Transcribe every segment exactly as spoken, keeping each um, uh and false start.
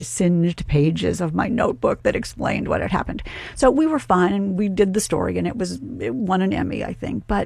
singed pages of my notebook that explained what had happened. So we were fine, and we did the story, and it was it won an Emmy, I think. But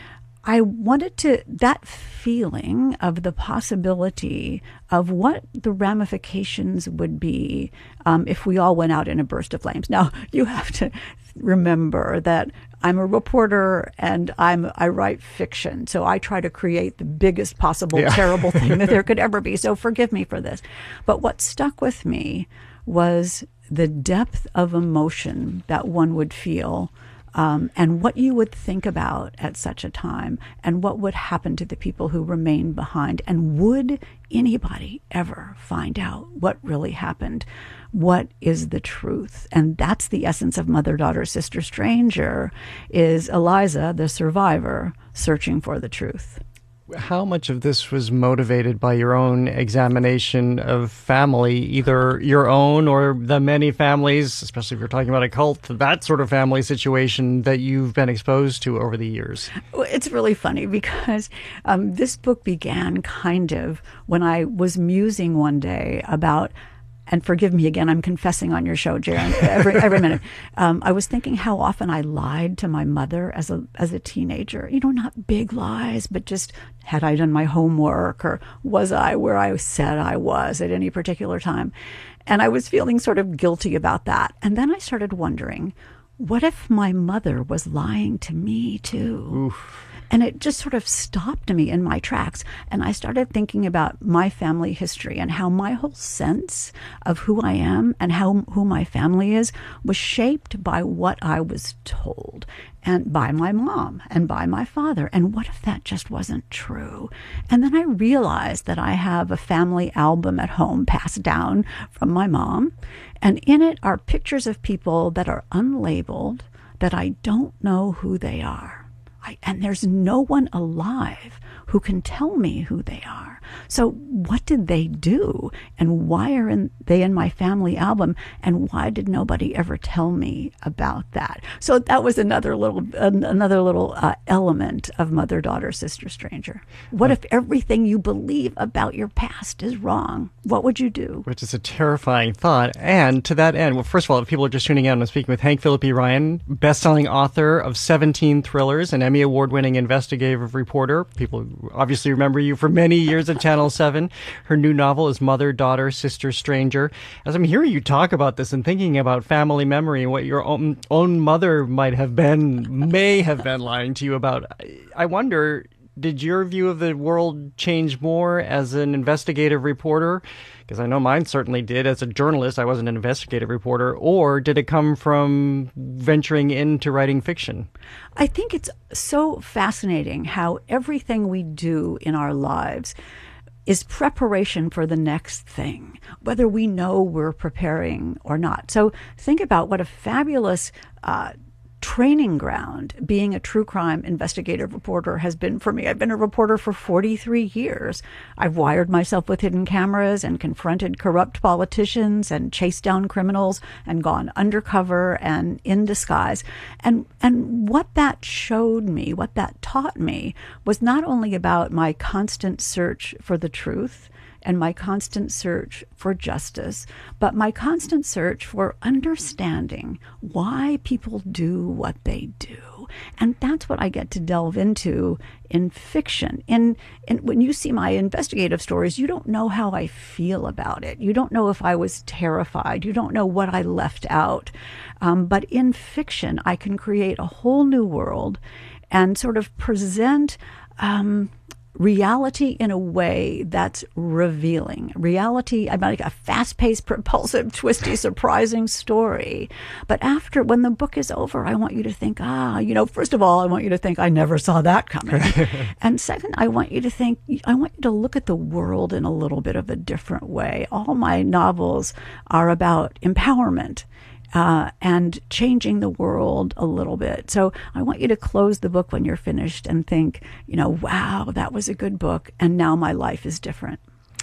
I wanted to, that feeling of the possibility of what the ramifications would be um, if we all went out in a burst of flames. Now, you have to remember that I'm a reporter and I'm I write fiction, so I try to create the biggest possible yeah. terrible thing that there could ever be. So forgive me for this. But what stuck with me was the depth of emotion that one would feel, Um, and what you would think about at such a time, and what would happen to the people who remained behind, and would anybody ever find out what really happened? What is the truth? And that's the essence of Mother, Daughter, Sister, Stranger, is Eliza, the survivor, searching for the truth. How much of this was motivated by your own examination of family, either your own or the many families, especially if you're talking about a cult, that sort of family situation that you've been exposed to over the years? It's really funny because um, this book began kind of when I was musing one day about, and forgive me again, I'm confessing on your show, Jaron, every every minute. Um, I was thinking how often I lied to my mother as a as a teenager. You know, not big lies, but just, had I done my homework, or was I where I said I was at any particular time? And I was feeling sort of guilty about that. And then I started wondering, what if my mother was lying to me too? Oof. And it just sort of stopped me in my tracks. And I started thinking about my family history and how my whole sense of who I am and how who my family is was shaped by what I was told, and by my mom and by my father. And what if that just wasn't true? And then I realized that I have a family album at home passed down from my mom. And in it are pictures of people that are unlabeled, that I don't know who they are. I, and there's no one alive who can tell me who they are. So what did they do? And why are in, they in my family album? And why did nobody ever tell me about that? So that was another little another little uh, element of Mother, Daughter, Sister, Stranger. What if everything you believe about your past is wrong? What would you do? Which is a terrifying thought. And to that end, well, first of all, if people are just tuning in, I'm speaking with Hank Phillippi Ryan, best-selling author of seventeen Thrillers, an Emmy Award-winning investigative reporter. People obviously remember you for many years at Channel seven. Her new novel is Mother, Daughter, Sister, Stranger. As I'm hearing you talk about this and thinking about family memory and what your own, own mother might have been, may have been lying to you about, I wonder, did your view of the world change more as an investigative reporter? Because I know mine certainly did. As a journalist, I wasn't an investigative reporter. Or did it come from venturing into writing fiction? I think it's so fascinating how everything we do in our lives is preparation for the next thing, whether we know we're preparing or not. So think about what a fabulous uh, training ground being a true crime investigative reporter has been for me. I've been a reporter for forty-three years. I've wired myself with hidden cameras and confronted corrupt politicians and chased down criminals and gone undercover and in disguise. And and what that showed me, what that taught me, was not only about my constant search for the truth and my constant search for justice, but my constant search for understanding why people do what they do. And that's what I get to delve into in fiction. In, in when you see my investigative stories, you don't know how I feel about it. You don't know if I was terrified. You don't know what I left out. Um, but in fiction, I can create a whole new world and sort of present um, reality in a way that's revealing. Reality, I'm like a fast-paced, propulsive, twisty, surprising story. But after, when the book is over, I want you to think, ah, you know, first of all, I want you to think, I never saw that coming. And second, I want you to think, I want you to look at the world in a little bit of a different way. All my novels are about empowerment. Uh, and changing the world a little bit. So I want you to close the book when you're finished and think, you know, wow, that was a good book, and now my life is different.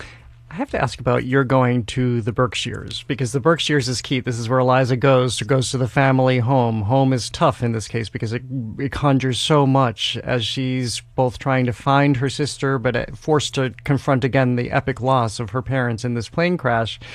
I have to ask about your going to the Berkshires, because the Berkshires is key. This is where Eliza goes, goes to the family home. Home is tough in this case because it, it conjures so much as she's both trying to find her sister, but forced to confront again the epic loss of her parents in this plane crash.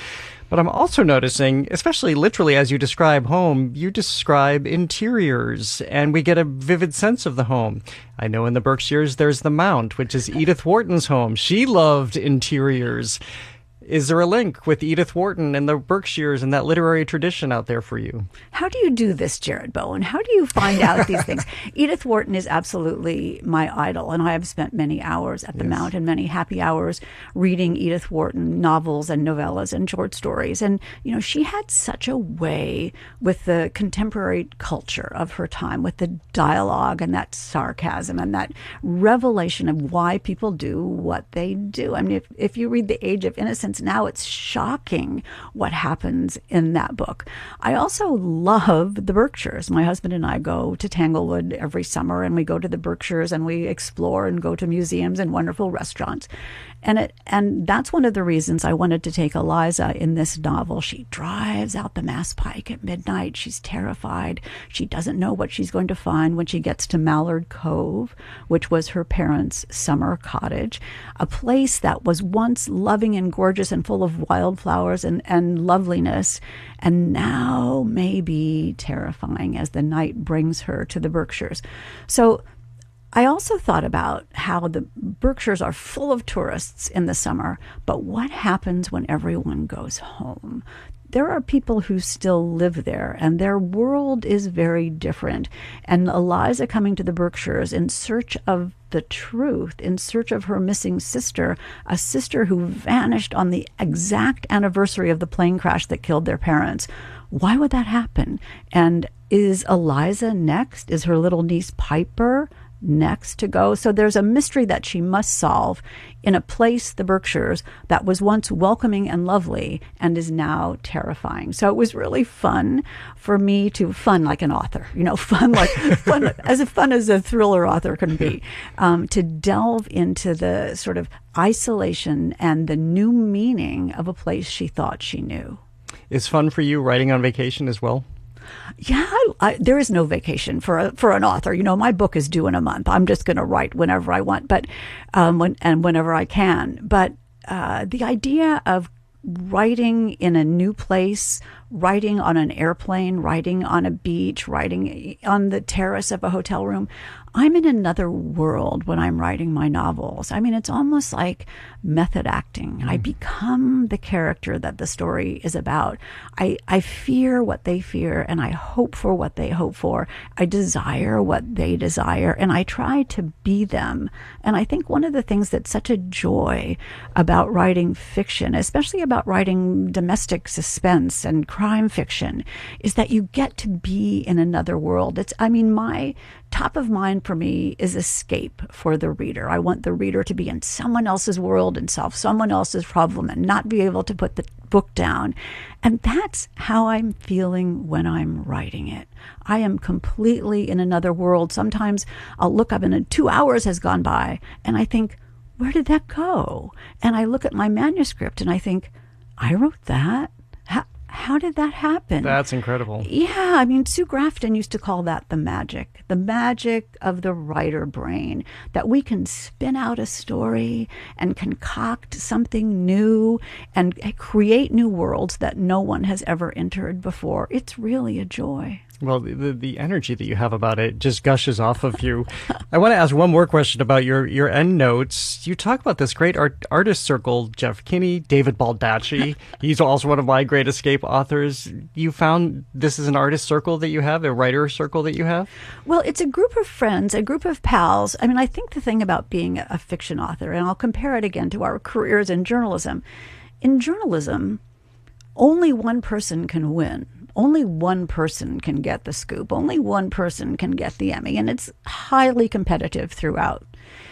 But I'm also noticing, especially literally as you describe home, you describe interiors, and we get a vivid sense of the home. I know in the Berkshires there's the Mount, which is Edith Wharton's home. She loved interiors. Is there a link with Edith Wharton and the Berkshires and that literary tradition out there for you? How do you do this, Jared Bowen? How do you find out these things? Edith Wharton is absolutely my idol, and I have spent many hours at the yes. Mount and many happy hours reading Edith Wharton novels and novellas and short stories. And, you know, she had such a way with the contemporary culture of her time, with the dialogue and that sarcasm and that revelation of why people do what they do. I mean, if, if you read The Age of Innocence, now it's shocking what happens in that book. I also love the Berkshires. My husband and I go to Tanglewood every summer, and we go to the Berkshires and we explore and go to museums and wonderful restaurants. And it and that's one of the reasons I wanted to take Eliza in this novel. She drives out the Mass Pike at midnight. She's terrified. She doesn't know what she's going to find when she gets to Mallard Cove, which was her parents' summer cottage, a place that was once loving and gorgeous and full of wildflowers and, and loveliness, and now may be terrifying as the night brings her to the Berkshires. So I also thought about how the Berkshires are full of tourists in the summer, but what happens when everyone goes home? There are people who still live there, and their world is very different. And Eliza coming to the Berkshires in search of the truth, in search of her missing sister, a sister who vanished on the exact anniversary of the plane crash that killed their parents. Why would that happen? And is Eliza next? Is her little niece Piper next to go? So there's a mystery that she must solve in a place, the Berkshires, that was once welcoming and lovely and is now terrifying. So it was really fun for me to, fun like an author, you know, fun like, fun, as fun as a thriller author can be, um, to delve into the sort of isolation and the new meaning of a place she thought she knew. Is fun for you writing on vacation as well? Yeah, I, I, there is no vacation for a, for an author. You know, my book is due in a month. I'm just going to write whenever I want, but um, when, and whenever I can. But uh, the idea of writing in a new place, writing on an airplane, writing on a beach, writing on the terrace of a hotel room, I'm in another world when I'm writing my novels. I mean, it's almost like method acting. Mm. I become the character that the story is about. I, I fear what they fear, and I hope for what they hope for. I desire what they desire, and I try to be them. And I think one of the things that's such a joy about writing fiction, especially about writing domestic suspense and crime fiction, is that you get to be in another world. It's, I mean, my top of mind for me is escape for the reader. I want the reader to be in someone else's world and solve someone else's problem and not be able to put the book down. And that's how I'm feeling when I'm writing it. I am completely in another world. Sometimes I'll look up and two hours has gone by and I think, where did that go? And I look at my manuscript and I think, I wrote that? How, how did that happen? That's incredible. Yeah, I mean, Sue Grafton used to call that the magic, the magic of the writer brain, that we can spin out a story and concoct something new and create new worlds that no one has ever entered before. It's really a joy. Well, the the energy that you have about it just gushes off of you. I want to ask one more question about your, your end notes. You talk about this great art, artist circle, Jeff Kinney, David Baldacci. He's also one of my great escape authors. You found this is an artist circle that you have, a writer circle that you have? Well, it's a group of friends, a group of pals. I mean, I think the thing about being a fiction author, and I'll compare it again to our careers in journalism. In journalism, only one person can win. Only one person can get the scoop. Only one person can get the Emmy, and it's highly competitive throughout.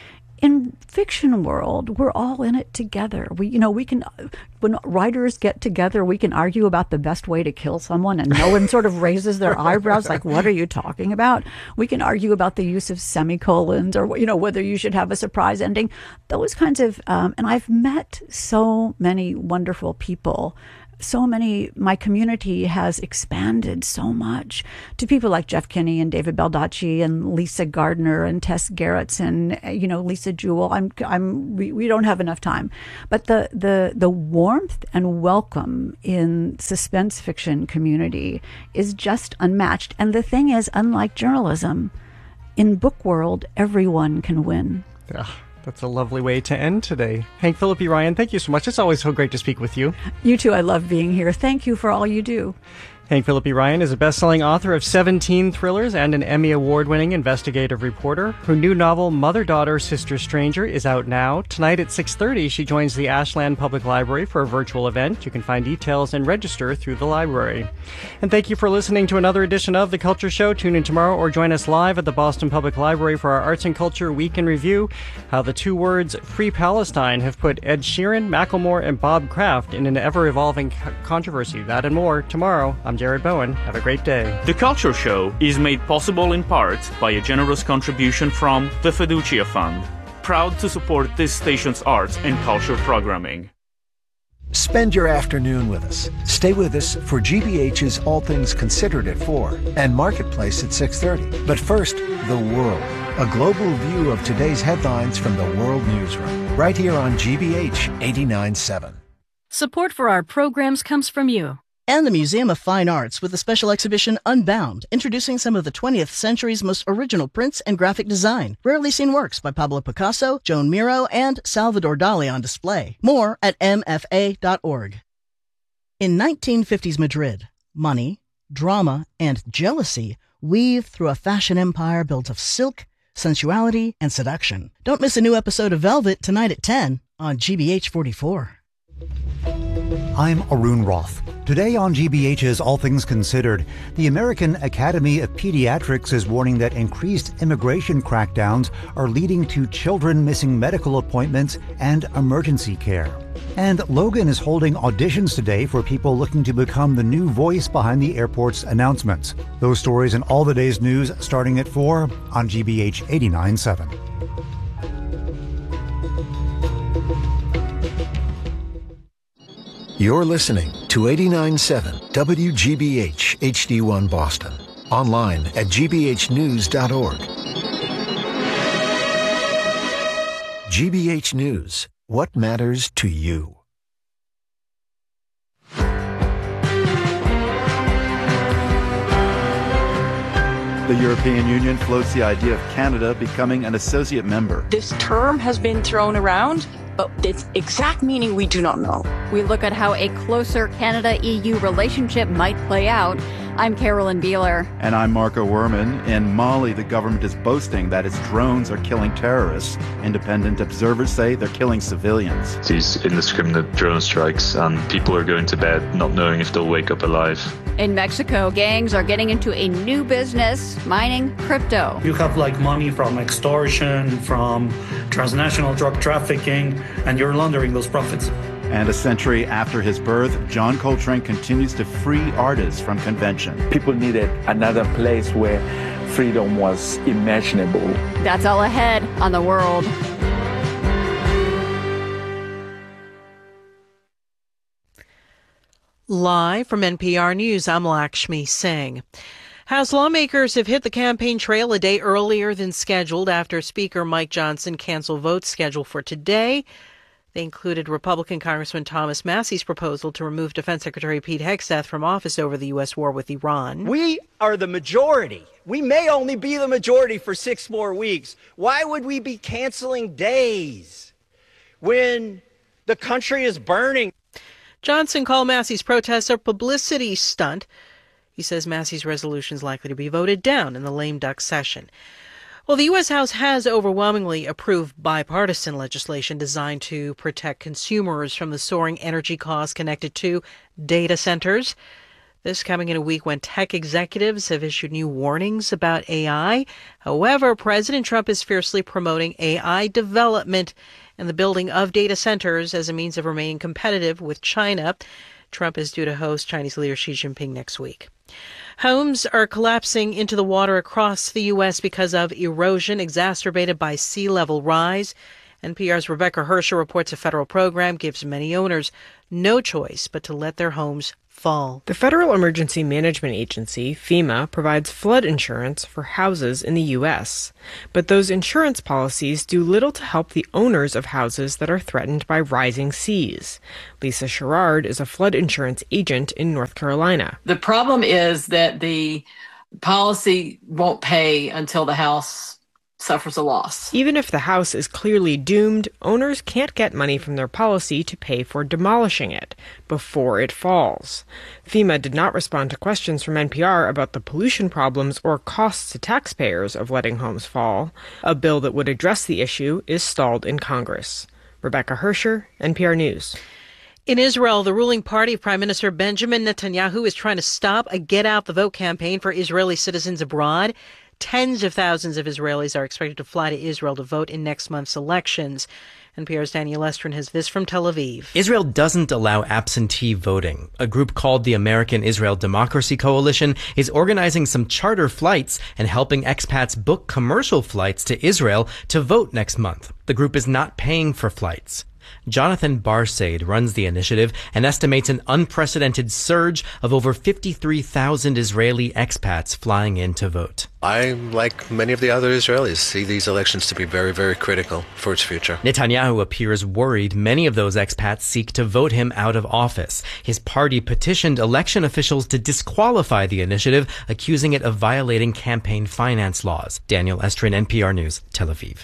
In fiction world, we're all in it together. We, you know, we can, when writers get together, we can argue about the best way to kill someone, and no one sort of raises their eyebrows like, what are you talking about? We can argue about the use of semicolons, or, you know, whether you should have a surprise ending. Those kinds of, um, and I've met so many wonderful people so many, my community has expanded so much to people like Jeff Kinney and David Baldacci and Lisa Gardner and Tess Gerritsen, you know, Lisa Jewell. I'm, I'm, we, we don't have enough time. But the, the, the warmth and welcome in suspense fiction community is just unmatched. And the thing is, unlike journalism, in book world, everyone can win. Yeah. That's a lovely way to end today. Hank Phillippi Ryan, thank you so much. It's always so great to speak with you. You too. I love being here. Thank you for all you do. Hank Phillippi Ryan is a best-selling author of seventeen thrillers and an Emmy Award-winning investigative reporter. Her new novel, Mother-Daughter, Sister Stranger, is out now. Tonight at six thirty, she joins the Ashland Public Library for a virtual event. You can find details and register through the library. And thank you for listening to another edition of The Culture Show. Tune in tomorrow or join us live at the Boston Public Library for our Arts and Culture Week in Review. How the two words Free Palestine have put Ed Sheeran, Macklemore, and Bob Kraft in an ever-evolving controversy. That and more tomorrow. I'm Jared Bowen. Have a great day. The Culture Show is made possible in part by a generous contribution from the Fiducia Fund, proud to support this station's arts and culture programming. Spend your afternoon with us. Stay with us for G B H's All Things Considered at four and Marketplace at six thirty. But first, the world. A global view of today's headlines from the World Newsroom. Right here on G B H eighty-nine point seven. Support for our programs comes from you. And the Museum of Fine Arts with the special exhibition Unbound, introducing some of the twentieth century's most original prints and graphic design. Rarely seen works by Pablo Picasso, Joan Miro, and Salvador Dali on display. More at m f a dot org. In nineteen fifties Madrid, money, drama, and jealousy weave through a fashion empire built of silk, sensuality, and seduction. Don't miss a new episode of Velvet tonight at ten on G B H forty-four. I'm Arun Roth. Today on G B H's All Things Considered, the American Academy of Pediatrics is warning that increased immigration crackdowns are leading to children missing medical appointments and emergency care. And Logan is holding auditions today for people looking to become the new voice behind the airport's announcements. Those stories and all the day's news starting at four on G B H eighty-nine point seven. You're listening to eighty-nine point seven W G B H H D one Boston. Online at g b h news dot org. G B H News. What matters to you? The European Union floats the idea of Canada becoming an associate member. This term has been thrown around, but its exact meaning we do not know. We look at how a closer Canada-E U relationship might play out. I'm Carolyn Beeler. And I'm Marco Werman. In Mali, the government is boasting that its drones are killing terrorists. Independent observers say they're killing civilians. These indiscriminate drone strikes, and people are going to bed not knowing if they'll wake up alive. In Mexico, gangs are getting into a new business, mining crypto. You have like money from extortion, from transnational drug trafficking, and you're laundering those profits. And a century after his birth, John Coltrane continues to free artists from convention. People needed another place where freedom was imaginable. That's all ahead on The World. Live from N P R News, I'm Lakshmi Singh. House lawmakers have hit the campaign trail a day earlier than scheduled after Speaker Mike Johnson canceled votes scheduled for today. They included Republican Congressman Thomas Massey's proposal to remove Defense Secretary Pete Hegseth from office over the U S war with Iran. We are the majority. We may only be the majority for six more weeks. Why would we be canceling days when the country is burning? Johnson called Massey's protest a publicity stunt. He says Massey's resolution is likely to be voted down in the lame duck session. Well, the U S. House has overwhelmingly approved bipartisan legislation designed to protect consumers from the soaring energy costs connected to data centers. This coming in a week when tech executives have issued new warnings about A I. However, President Trump is fiercely promoting A I development and the building of data centers as a means of remaining competitive with China. Trump is due to host Chinese leader Xi Jinping next week. Homes are collapsing into the water across the U S because of erosion exacerbated by sea level rise. N P R's Rebecca Hersher reports a federal program gives many owners no choice but to let their homes fall. The Federal Emergency Management Agency, FEMA, provides flood insurance for houses in the U S. But those insurance policies do little to help the owners of houses that are threatened by rising seas. Lisa Sherrard is a flood insurance agent in North Carolina. The problem is that the policy won't pay until the house suffers a loss. Even if the house is clearly doomed, owners can't get money from their policy to pay for demolishing it before it falls. FEMA did not respond to questions from N P R about the pollution problems or costs to taxpayers of letting homes fall. A bill that would address the issue is stalled in Congress. Rebecca Hersher, N P R News. In Israel, the ruling party of Prime Minister Benjamin Netanyahu is trying to stop a get-out-the-vote campaign for Israeli citizens abroad. Tens of thousands of Israelis are expected to fly to Israel to vote in next month's elections. N P R's Daniel Estrin has this from Tel Aviv. Israel doesn't allow absentee voting. A group called the American Israel Democracy Coalition is organizing some charter flights and helping expats book commercial flights to Israel to vote next month. The group is not paying for flights. Jonathan Barsaid runs the initiative and estimates an unprecedented surge of over fifty-three thousand Israeli expats flying in to vote. I, like many of the other Israelis, see these elections to be very, very critical for its future. Netanyahu appears worried many of those expats seek to vote him out of office. His party petitioned election officials to disqualify the initiative, accusing it of violating campaign finance laws. Daniel Estrin, N P R News, Tel Aviv.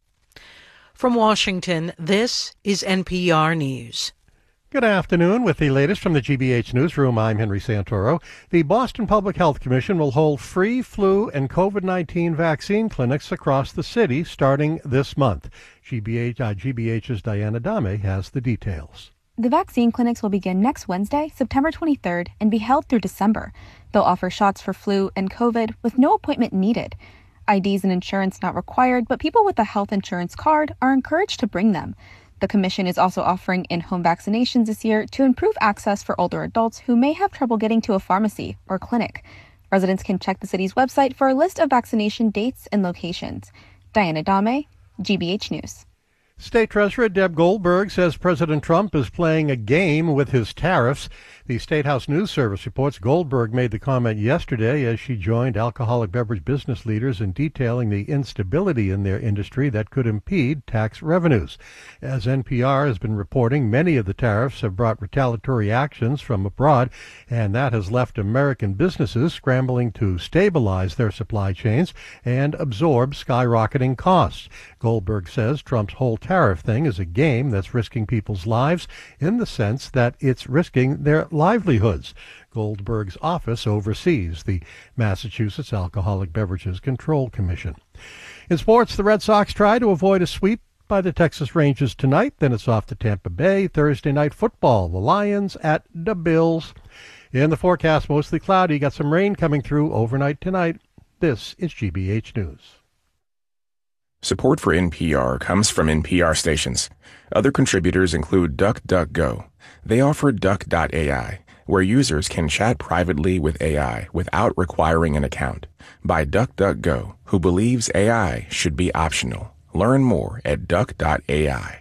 From Washington, this is N P R News. Good afternoon. With the latest from the G B H Newsroom, I'm Henry Santoro. The Boston Public Health Commission will hold free flu and COVID nineteen vaccine clinics across the city starting this month. G B H, uh, G B H's Diana Dame has the details. The vaccine clinics will begin next Wednesday, September twenty-third, and be held through December. They'll offer shots for flu and COVID with no appointment needed. I Ds and insurance not required, but people with a health insurance card are encouraged to bring them. The commission is also offering in-home vaccinations this year to improve access for older adults who may have trouble getting to a pharmacy or clinic. Residents can check the city's website for a list of vaccination dates and locations. Diana Dame, G B H News. State Treasurer Deb Goldberg says President Trump is playing a game with his tariffs. The State House News Service reports Goldberg made the comment yesterday as she joined alcoholic beverage business leaders in detailing the instability in their industry that could impede tax revenues. As N P R has been reporting, many of the tariffs have brought retaliatory actions from abroad, and that has left American businesses scrambling to stabilize their supply chains and absorb skyrocketing costs. Goldberg says Trump's whole tariff thing is a game that's risking people's lives in the sense that it's risking their livelihoods. Goldberg's office oversees the Massachusetts Alcoholic Beverages Control Commission. In sports, the Red Sox try to avoid a sweep by the Texas Rangers tonight. Then it's off to Tampa Bay. Thursday night football, the Lions at the Bills. In the forecast, mostly cloudy. Got some rain coming through overnight tonight. This is G B H News. Support for N P R comes from N P R stations. Other contributors include DuckDuckGo. They offer Duck dot A I, where users can chat privately with A I without requiring an account. By DuckDuckGo, who believes A I should be optional. Learn more at Duck dot A I.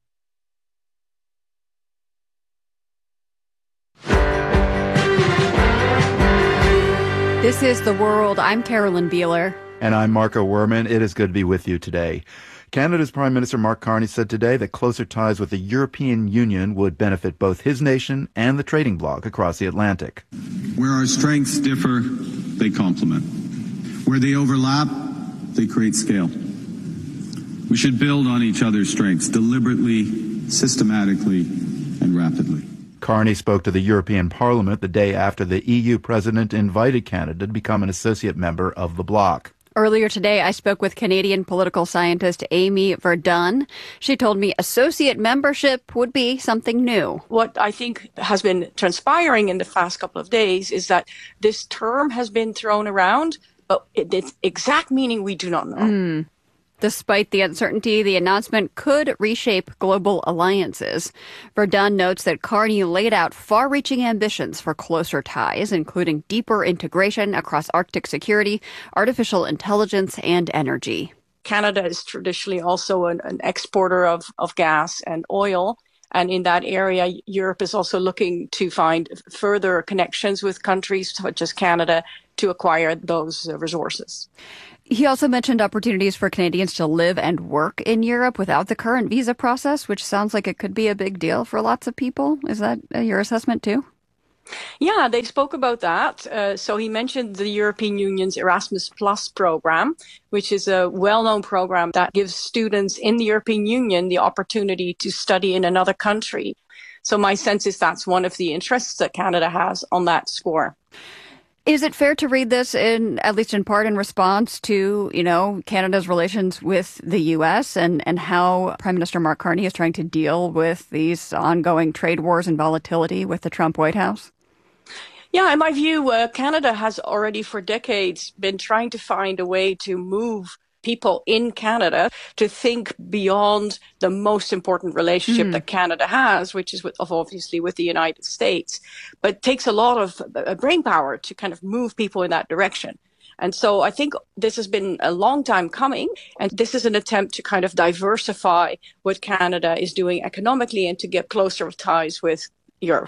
This is The World. I'm Carolyn Beeler. And I'm Marco Werman. It is good to be with you today. Canada's Prime Minister Mark Carney said today that closer ties with the European Union would benefit both his nation and the trading bloc across the Atlantic. Where our strengths differ, they complement. Where they overlap, they create scale. We should build on each other's strengths deliberately, systematically, and rapidly. Carney spoke to the European Parliament the day after the E U president invited Canada to become an associate member of the bloc. Earlier today, I spoke with Canadian political scientist Amy Verdun. She told me associate membership would be something new. What I think has been transpiring in the past couple of days is that this term has been thrown around, but its exact meaning we do not know. Mm. Despite the uncertainty, the announcement could reshape global alliances. Verdun notes that Carney laid out far-reaching ambitions for closer ties, including deeper integration across Arctic security, artificial intelligence, and energy. Canada is traditionally also an, an exporter of, of gas and oil. And in that area, Europe is also looking to find further connections with countries such as Canada to acquire those uh, resources. He also mentioned opportunities for Canadians to live and work in Europe without the current visa process, which sounds like it could be a big deal for lots of people. Is that uh, your assessment too? Yeah, they spoke about that. Uh, so he mentioned the European Union's Erasmus Plus program, which is a well-known program that gives students in the European Union the opportunity to study in another country. So my sense is that's one of the interests that Canada has on that score. Is it fair to read this in, at least in part, in response to, you know, Canada's relations with the U S and, and how Prime Minister Mark Carney is trying to deal with these ongoing trade wars and volatility with the Trump White House? Yeah, in my view, uh, Canada has already for decades been trying to find a way to move people in Canada to think beyond the most important relationship mm. that Canada has, which is with, obviously with the United States. But it takes a lot of uh, brain power to kind of move people in that direction. And so I think this has been a long time coming, and this is an attempt to kind of diversify what Canada is doing economically and to get closer ties with Europe.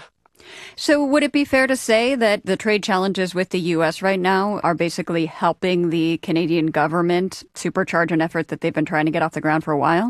So would it be fair to say that the trade challenges with the U S right now are basically helping the Canadian government supercharge an effort that they've been trying to get off the ground for a while?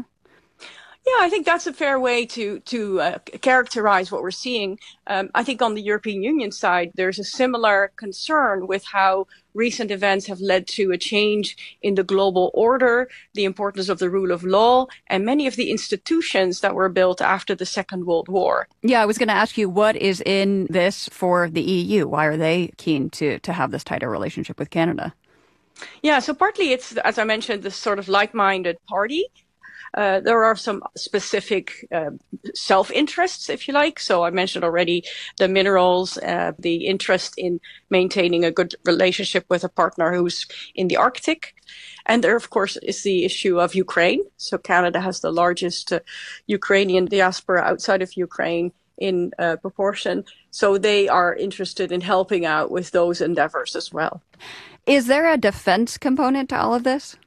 Yeah, I think that's a fair way to to uh, characterize what we're seeing. Um, I think on the European Union side, there's a similar concern with how recent events have led to a change in the global order, the importance of the rule of law, and many of the institutions that were built after the Second World War. Yeah, I was going to ask you, what is in this for the E U? Why are they keen to, to have this tighter relationship with Canada? Yeah, so partly it's, as I mentioned, this sort of like-minded party. Uh, there are some specific uh, self-interests, if you like. So I mentioned already the minerals, uh, the interest in maintaining a good relationship with a partner who's in the Arctic. And there, of course, is the issue of Ukraine. So Canada has the largest uh, Ukrainian diaspora outside of Ukraine in uh, proportion. So they are interested in helping out with those endeavors as well. Is there a defense component to all of this?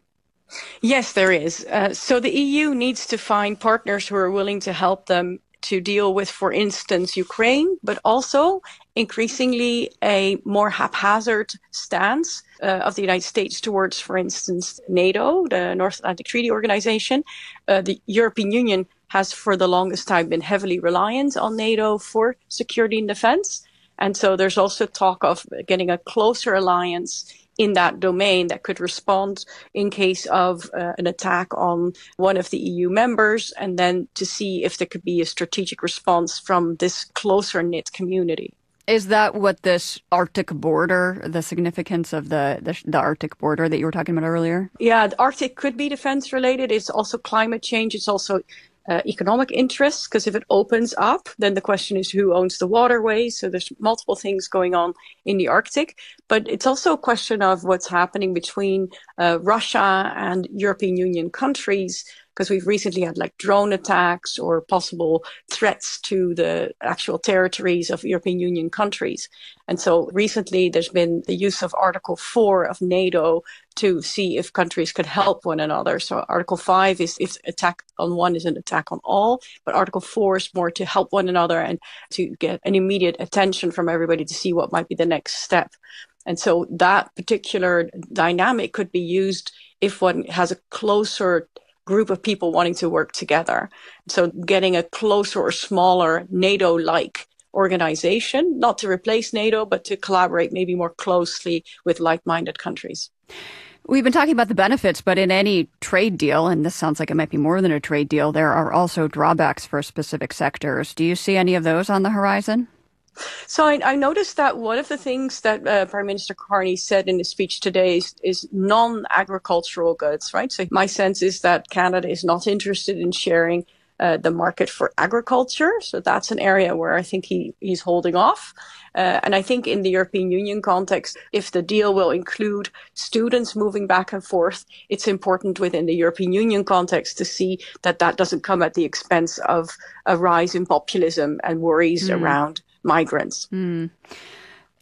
Yes, there is. Uh, so the E U needs to find partners who are willing to help them to deal with, for instance, Ukraine, but also increasingly a more haphazard stance uh, of the United States towards, for instance, NATO, the North Atlantic Treaty Organization. Uh, the European Union has for the longest time been heavily reliant on NATO for security and defense. And so there's also talk of getting a closer alliance in that domain that could respond in case of uh, an attack on one of the E U members, and then to see if there could be a strategic response from this closer-knit community. Is that what this Arctic border, the significance of the, the, the Arctic border that you were talking about earlier? Yeah, the Arctic could be defense-related. It's also climate change. It's also Uh, economic interests, because if it opens up, then the question is who owns the waterways. So there's multiple things going on in the Arctic, but it's also a question of what's happening between uh, Russia and European Union countries, because we've recently had like drone attacks or possible threats to the actual territories of European Union countries. And so recently there's been the use of Article four of NATO to see if countries could help one another. So Article five is if attack on one is an attack on all, but Article four is more to help one another and to get an immediate attention from everybody to see what might be the next step. And so that particular dynamic could be used if one has a closer group of people wanting to work together. So getting a closer or smaller NATO-like organization, not to replace NATO, but to collaborate maybe more closely with like-minded countries. We've been talking about the benefits, but in any trade deal, and this sounds like it might be more than a trade deal, there are also drawbacks for specific sectors. Do you see any of those on the horizon? So I, I noticed that one of the things that uh, Prime Minister Carney said in his speech today is, is non-agricultural goods, right? So my sense is that Canada is not interested in sharing uh, the market for agriculture. So that's an area where I think he, he's holding off. Uh, and I think in the European Union context, if the deal will include students moving back and forth, it's important within the European Union context to see that that doesn't come at the expense of a rise in populism and worries mm. around migrants. Mm.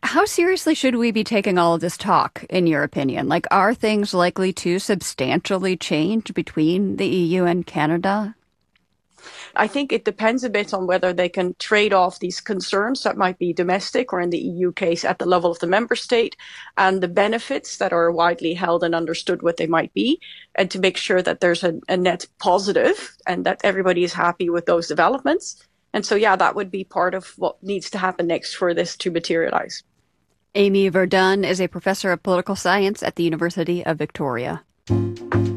How seriously should we be taking all of this talk, in your opinion? Like, are things likely to substantially change between the E U and Canada? I think it depends a bit on whether they can trade off these concerns that might be domestic or in the E U case at the level of the member state and the benefits that are widely held and understood what they might be, and to make sure that there's a, a net positive and that everybody is happy with those developments. And so, yeah, that would be part of what needs to happen next for this to materialize. Amy Verdun is a professor of political science at the University of Victoria.